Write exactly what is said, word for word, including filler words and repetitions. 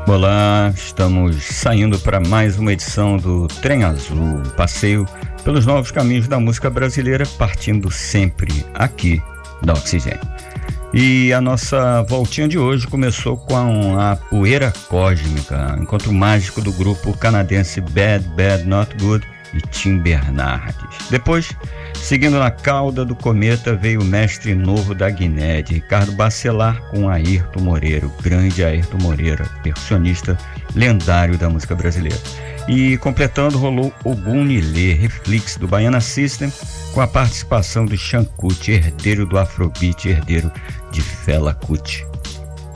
Olá, estamos saindo para mais uma edição do Trem Azul, um passeio pelos novos caminhos da música brasileira, partindo sempre aqui da Oxigênio. E a nossa voltinha de hoje começou com a Poeira Cósmica, encontro mágico do grupo canadense Bad Bad Not Good e Tim Bernardes. Depois, seguindo na cauda do cometa, veio o mestre novo da Guiné, de Ricardo Bacelar, com Ayrton Moreira, o grande Ayrton Moreira, percussionista lendário da música brasileira. E completando, rolou Ogum Nilê, reflex do Baiana System, com a participação do Sean Kuti, herdeiro do Afrobeat, herdeiro de Fela Kuti.